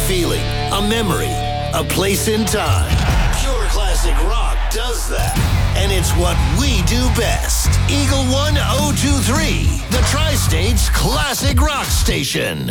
feeling, a memory, a place in time. Pure classic rock does that. And it's what we do best. Eagle 1023, the Tri-State's classic rock station.